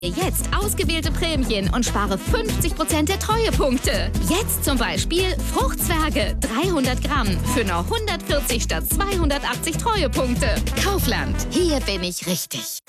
Jetzt ausgewählte Prämien und spare 50% der Treuepunkte. Jetzt zum Beispiel Fruchtzwerge 300 Gramm für nur 140 statt 280 Treuepunkte. Kaufland, hier bin ich richtig.